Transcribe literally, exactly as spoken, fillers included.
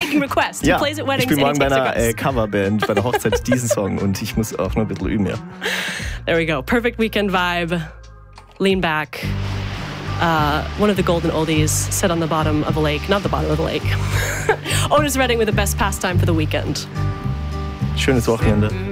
request. Ja, He plays at ich weddings bin morgen and he bei takes einer äh, requests. Coverband bei der Hochzeit diesen Song und ich muss auch noch ein bisschen üben, ja. There we go. Perfect weekend vibe. Lean back. Uh, one of the golden oldies, sit on the bottom of a lake. Not the bottom of the lake. Otis Redding with the best pastime for the weekend. Schönes Wochenende.